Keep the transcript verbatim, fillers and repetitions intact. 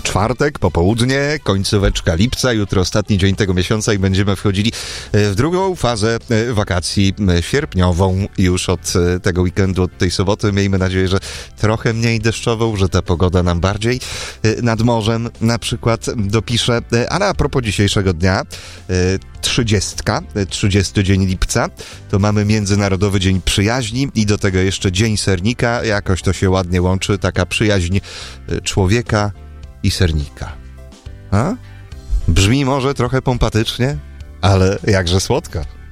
czwartek, popołudnie, końcóweczka lipca, jutro ostatni dzień tego miesiąca i będziemy wchodzili w drugą fazę wakacji sierpniową już od tego weekendu, od tej soboty. Miejmy nadzieję, że trochę mniej deszczową, że ta pogoda nam bardziej nad morzem na przykład dopisze. Ale a propos dzisiejszego dnia, trzydziestka, trzydziesty dzień lipca, to mamy Międzynarodowy Dzień Przyjaźni i do tego jeszcze Dzień Sernika. Jakoś to się ładnie łączy, taka przyjaźń człowieka i sernika. A? Brzmi może trochę pompatycznie, ale jakże słodko.